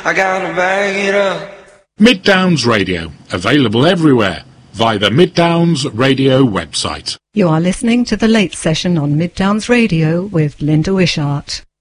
I gotta bag it up. Mid Downs Radio, available everywhere via the Mid Downs Radio website. You are listening to The Late Session on Mid Downs Radio with Linda Wishart.